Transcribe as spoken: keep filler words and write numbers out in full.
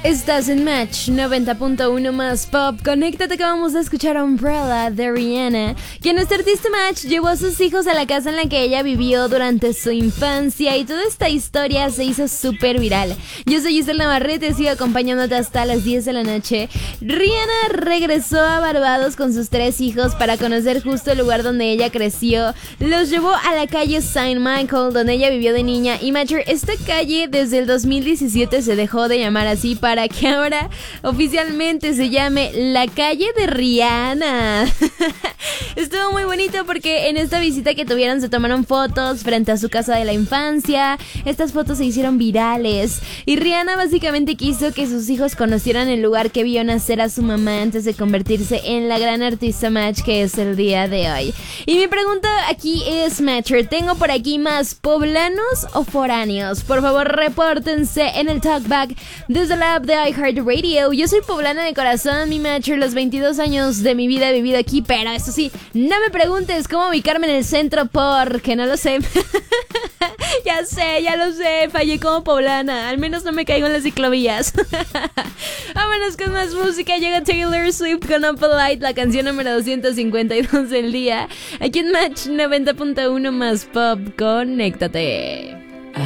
Estás en Match noventa punto uno más Pop. Conéctate que vamos a escuchar Umbrella de Rihanna, quien este artista Match llevó a sus hijos a la casa en la que ella vivió durante su infancia y toda esta historia se hizo súper viral. Yo soy Giselle Navarrete, sigo acompañándote hasta las diez de la noche. Rihanna regresó a Barbados con sus tres hijos para conocer justo el lugar donde ella creció. Los llevó a la calle Saint Michael, donde ella vivió de niña. Y Matcher, esta calle desde el dos mil diecisiete se dejó de llamar así para para que ahora oficialmente se llame la calle de Rihanna. Estuvo muy bonito porque en esta visita que tuvieron se tomaron fotos frente a su casa de la infancia. Estas fotos se hicieron virales y Rihanna básicamente quiso que sus hijos conocieran el lugar que vio nacer a su mamá antes de convertirse en la gran artista Match que es el día de hoy. Y mi pregunta aquí es, Matcher, ¿tengo por aquí más poblanos o foráneos? Por favor, repórtense en el talkback desde la app de iHeartRadio. Yo soy poblana de corazón, mi Matcher. Los veintidós años de mi vida he vivido aquí, pero eso sí, no me preguntes cómo ubicarme en el centro porque no lo sé. Ya sé, ya lo sé, fallé como poblana. Al menos no me caigo en las ciclovías. Vámonos con más música. Llega Taylor Swift con Unpolite, la canción número doscientos cincuenta y dos del día. Aquí en Match noventa punto uno más Pop. Conéctate.